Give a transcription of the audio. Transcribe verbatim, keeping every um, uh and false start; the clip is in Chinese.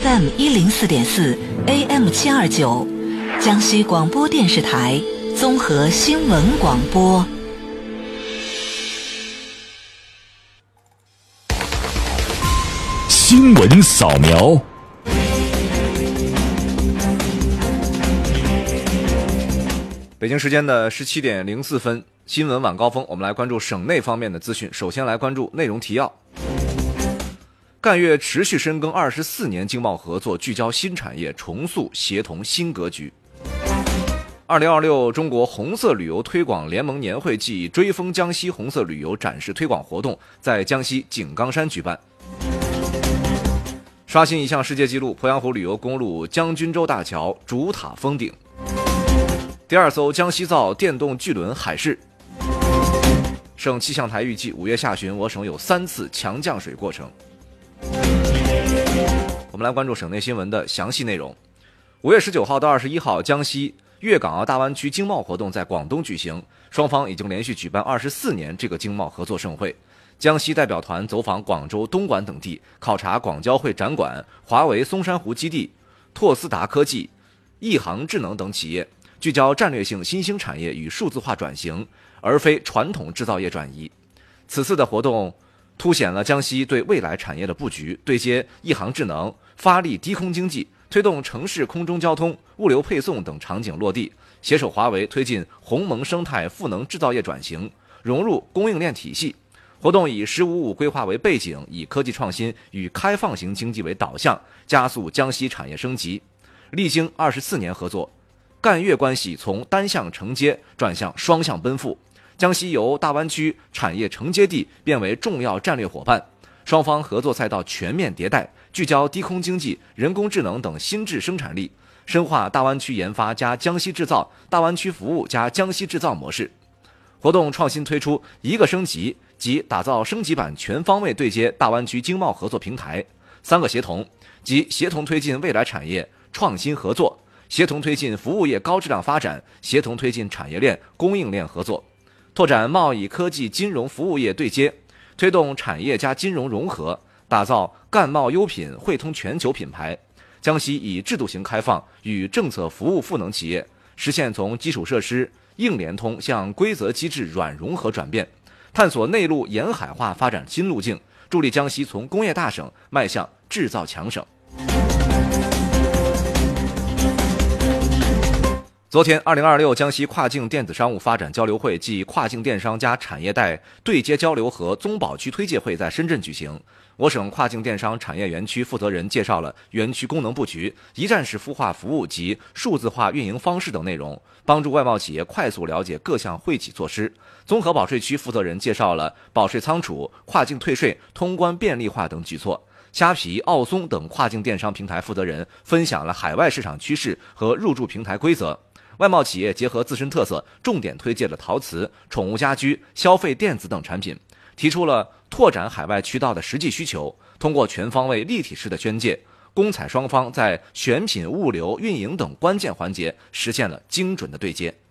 F M 一零四点四 A M 七二九，江西广播电视台综合新闻广播。 新闻扫描。北京时间的十七点零四分，新闻晚高峰，我们来关注省内方面的资讯。首先来关注内容提要。赣粤持续深耕二十四年经贸合作，聚焦新产业，重塑协同新格局。二零二六中国红色旅游推广联盟年会暨追风江西红色旅游展示推广活动在江西井冈山举办。刷新一项世界纪录，鄱阳湖旅游公路将军洲大桥主塔封顶。第二艘江西造电动巨轮海试。省气象台预计五月下旬我省有三次强降水过程。我们来关注省内新闻的详细内容。五月十九号到二十一号，江西粤港澳大湾区经贸活动在广东举行，双方已经连续举办二十四年这个经贸合作盛会。江西代表团走访广州、东莞等地，考察广交会展馆、华为松山湖基地、拓斯达科技、亿航智能等企业，聚焦战略性新兴产业与数字化转型，而非传统制造业转移。此次的活动凸显了江西对未来产业的布局，对接亿航智能，发力低空经济，推动城市空中交通、物流配送等场景落地，携手华为推进鸿蒙生态赋能制造业转型，融入供应链体系。活动以“十五五”规划为背景，以科技创新与开放型经济为导向，加速江西产业升级。历经二十四年合作，赣粤关系从单向承接转向双向奔赴，江西由大湾区产业承接地变为重要战略伙伴。双方合作赛道全面迭代，聚焦低空经济、人工智能等新质生产力，深化大湾区研发加江西制造、大湾区服务加江西制造模式。活动创新推出一个升级，即打造升级版全方位对接大湾区经贸合作平台；三个协同，即协同推进未来产业创新合作，协同推进服务业高质量发展，协同推进产业链供应链合作，拓展贸易、科技、金融服务业对接，推动产业加金融融合，打造赣贸优品汇通全球品牌。江西以制度型开放与政策服务赋能企业，实现从基础设施硬联通向规则机制软融合转变，探索内陆沿海化发展新路径，助力江西从工业大省迈向制造强省。昨天二零二六江西跨境电子商务发展交流会暨跨境电商加产业带对接交流和综保区推介会在深圳举行。我省跨境电商产业园区负责人介绍了园区功能布局、一站式孵化服务及数字化运营方式等内容，帮助外贸企业快速了解各项惠企措施。综合保税区负责人介绍了保税仓储、跨境退税、通关便利化等举措。虾皮、奥松等跨境电商平台负责人分享了海外市场趋势和入驻平台规则。外贸企业结合自身特色，重点推介了陶瓷、宠物家居、消费电子等产品，提出了拓展海外渠道的实际需求。通过全方位立体式的宣介，公采双方在选品、物流、运营等关键环节实现了精准的对接。